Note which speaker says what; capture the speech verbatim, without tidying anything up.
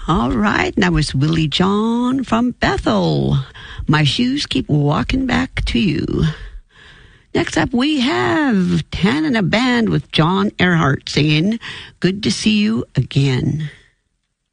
Speaker 1: All right, and that was Willie John from Bethel. My shoes keep walking back to you. Next up, we have Tan and a Band with John Earhart singing Good to See You Again.